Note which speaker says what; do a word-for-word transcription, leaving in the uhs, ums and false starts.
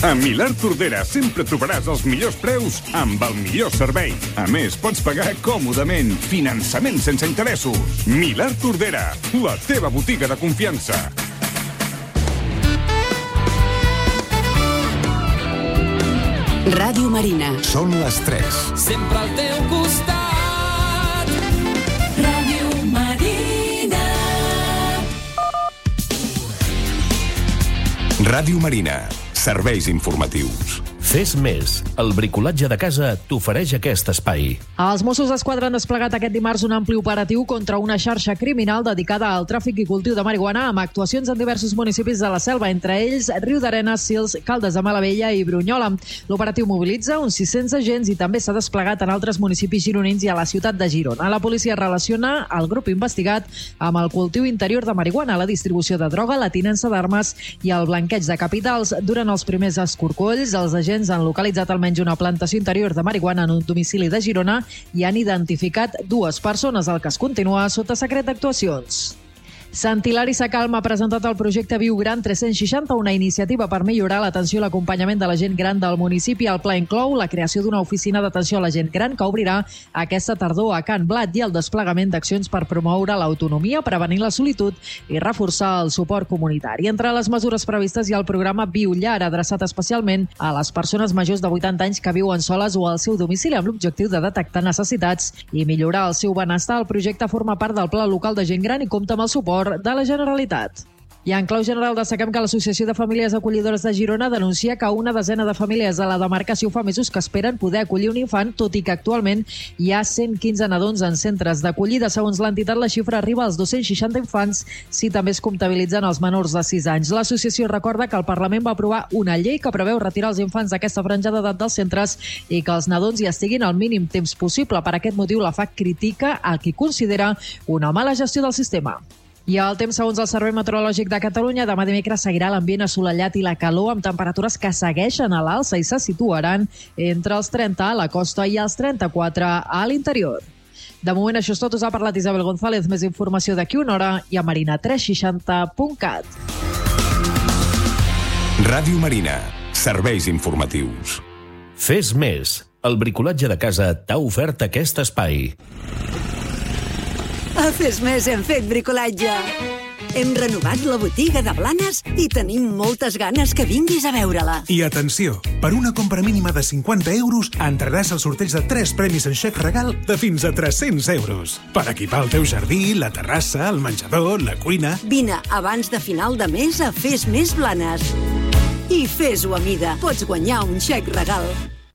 Speaker 1: A Milà Tordera sempre trobaràs els millors preus amb el millor servei. A més, pots pagar còmodament. Finançament sense interessos. Milà Tordera, la teva botiga de confiança.
Speaker 2: Ràdio Marina.
Speaker 3: Són les tres.
Speaker 4: Sempre al teu costat.
Speaker 2: Ràdio Marina.
Speaker 3: Ràdio Marina. Serveis informatius.
Speaker 5: Fes més. El bricolatge de casa t'ofereix aquest espai.
Speaker 6: Els Mossos d'Esquadra han desplegat aquest dimarts un ampli operatiu contra una xarxa criminal dedicada al tràfic i cultiu de marihuana amb actuacions en diversos municipis de la Selva, entre ells Riudarenes, Sils, Caldes de Malavella i Brunyola. L'operatiu mobilitza uns sis-cents agents i també s'ha desplegat en altres municipis gironins i a la ciutat de Girona. La policia relaciona el grup investigat amb el cultiu interior de marihuana, la distribució de droga, la tinença d'armes i el blanqueig de capitals. Durant els primers escorcolls, els agents han localitzat almenys una plantació interior de marihuana en un domicili de Girona i han identificat dues persones. El cas continua sota secret d'actuacions. Sant Hilari Sacalm ha presentat el projecte Viu Gran tres-cents seixanta, una iniciativa per millorar l'atenció i l'acompanyament de la gent gran del municipi. El pla inclou la creació d'una oficina d'atenció a la gent gran que obrirà aquesta tardor a Can Blat i el desplegament d'accions per promoure l'autonomia, prevenir la solitud i reforçar el suport comunitari. Entre les mesures previstes hi ha el programa Viu Llar, adreçat especialment a les persones majors de vuitanta anys que viuen soles o al seu domicili amb l'objectiu de detectar necessitats i millorar el seu benestar. El projecte forma part del Pla Local de Gent Gran i compta amb el suport de la Generalitat. I en clau general destaquem que l'Associació de Famílies Acollidores de Girona denuncia que una desena de famílies de la demarcació fa mesos que esperen poder acollir un infant, tot i que actualment hi ha cent quinze nadons en centres d'acollida. Segons l'entitat, la xifra arriba als dos-cents seixanta infants si també es comptabilitzen els menors de sis anys. L'associació recorda que el Parlament va aprovar una llei que preveu retirar els infants d'aquesta franja d'edat dels centres i que els nadons hi estiguin el mínim temps possible. Per aquest motiu, la F A C critica el que considera una mala gestió del sistema. I el temps, segons el Servei Meteorològic de Catalunya, demà dimecres seguirà l'ambient assolellat i la calor amb temperatures que segueixen a l'alça i se situaran entre els trenta a la costa i els trenta-quatre a l'interior. De moment això és tot. Us ha parlat Isabel González. Més informació d'aquí una hora i a marina tres seixanta punt cat.
Speaker 3: Ràdio Marina. Serveis informatius.
Speaker 5: Fes més. El bricolatge de casa t'ha ofert aquest espai.
Speaker 2: A Fes Més hem fet bricolatge. Hem renovat la botiga de Blanes i tenim moltes ganes que vinguis a veure-la.
Speaker 7: I atenció, per una compra mínima de cinquanta euros entraràs al sorteig de tres premis en xec regal de fins a tres-cents euros. Per equipar el teu jardí, la terrassa, el menjador, la cuina...
Speaker 2: Vine abans de final de mes a Fes Més Blanes. I fes-ho a mida. Pots guanyar un xec regal.